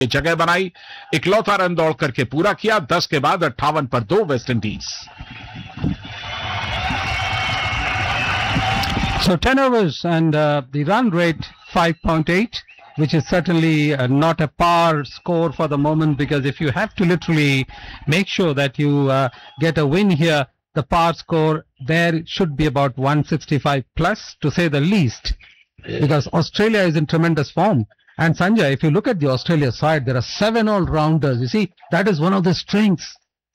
जगह बनाई, इकलौता रन दौड़ करके पूरा किया। 10 के बाद 58 पर 2 West Indies. So 10 overs and the run rate 5.8, which is certainly not a par score for the moment, because if you have to literally make sure that you get a win here, the par score there should be about 165 plus, to say the least, because Australia is in tremendous form. And Sanjay, if you look at the Australia side, there are 7 all-rounders. You see, that is one of the strengths.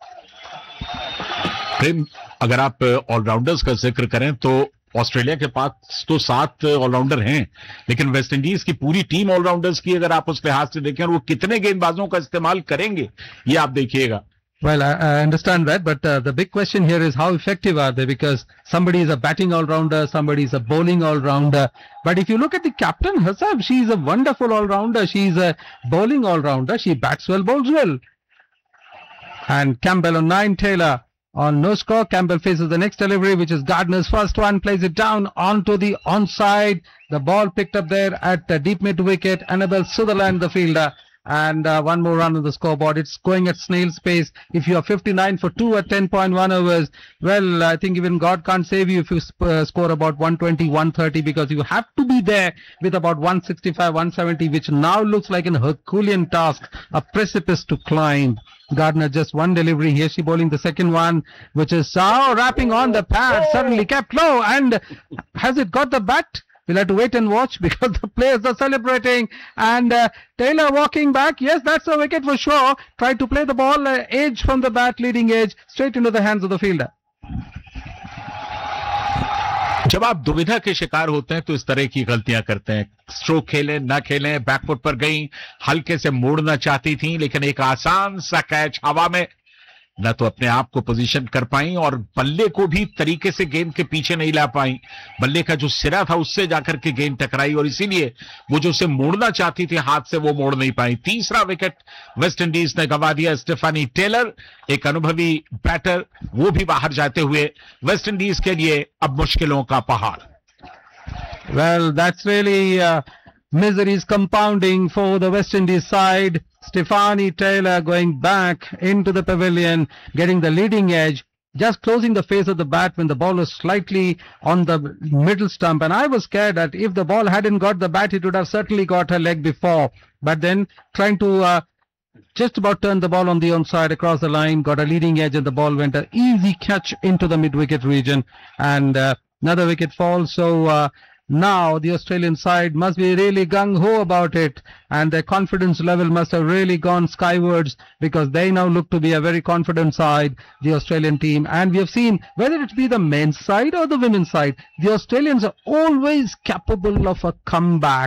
प्रेम, अगर आप allrounders का जिक्र करें तो Australia के पास तो 7 allrounder हैं, लेकिन वेस्ट इंडीज की पूरी टीम ऑलराउंडर्स की अगर आप उस लिहाज से देखें, वो कितने गेंदबाजों का इस्तेमाल करेंगे ये आप देखिएगा। Well, I understand that, but the big question here is how effective are they? Because somebody is a batting all-rounder, somebody is a bowling all-rounder. But if you look at the captain herself, she is a wonderful all-rounder. She is a bowling all-rounder. She bats well, bowls well. And Campbell on 9, Taylor on no score. Campbell faces the next delivery, which is Gardner's first one, plays it down onto the onside. The ball picked up there at the deep mid-wicket. Annabelle Sutherland, the fielder. And one more run on the scoreboard. It's going at snail's pace. If you are 59 for 2 at 10.1 overs, well, I think even God can't save you if you score about 120, 130, because you have to be there with about 165, 170, which now looks like an Herculean task, a precipice to climb. Gardner just one delivery. Here she bowling the second one, which is wrapping on the pad, suddenly kept low. And has it got the bat? We'll have to wait and watch, because the players are celebrating. And Taylor walking back. Yes, that's a wicket for sure. Tried to play the ball edge from the bat, leading edge, straight into the hands of the fielder. जब आप दुविधा के शिकार होते हैं तो इस तरह की गलतियां करते हैं। स्ट्रोक खेलें ना खेलें, बैकफुट पर गई, हल्के से मोड़ना चाहती थी, लेकिन एक आसान सा कैच हवा में न तो अपने आप को पोजीशन कर पाई और बल्ले को भी तरीके से गेंद के पीछे नहीं ला पाई। बल्ले का जो सिरा था उससे जाकर के गेंद टकराई और इसीलिए वो जो उसे मोड़ना चाहती थी हाथ से, वो मोड़ नहीं पाई। तीसरा विकेट वेस्ट इंडीज ने गंवा दिया। स्टेफानी टेलर, एक अनुभवी बैटर, वो भी बाहर जाते हुए वेस्ट इंडीज के लिए अब मुश्किलों का पहाड़। Well, that's really miseries compounding for the West Indies side. Stephanie Taylor going back into the pavilion, getting the leading edge, just closing the face of the bat when the ball was slightly on the middle stump. And I was scared that if the ball hadn't got the bat, it would have certainly got her leg before. But then trying to just about turn the ball on the onside across the line, got a leading edge, and the ball went an easy catch into the mid-wicket region. And another wicket fall. So now the Australian side must be really gung-ho about it, and their confidence level must have really gone skywards, because they now look to be a very confident side, the Australian team. And we have seen, whether it be the men's side or the women's side, the Australians are always capable of a comeback.